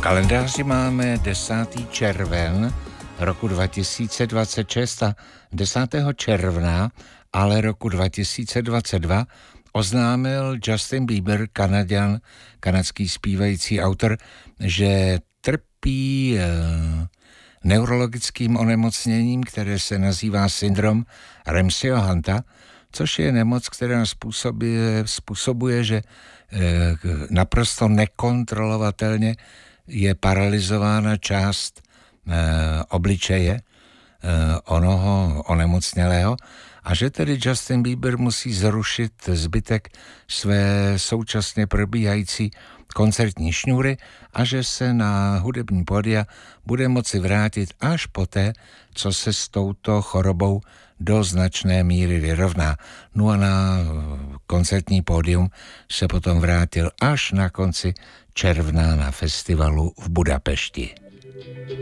kalendáři máme 10. červen roku 2026 a 10. června ale roku 2022 oznámil Justin Bieber, Kanaďan, kanadský zpívající autor, že trpí neurologickým onemocněním, které se nazývá syndrom Ramsayho Hunta, což je nemoc, která způsobuje, že naprosto nekontrolovatelně je paralyzována část obličeje onoho onemocnělého a že tedy Justin Bieber musí zrušit zbytek své současně probíhající koncertní šňůry a že se na hudební pódia bude moci vrátit až poté, co se s touto chorobou do značné míry vyrovná. No a na koncertní pódium se potom vrátil až na konci června na festivalu v Budapešti.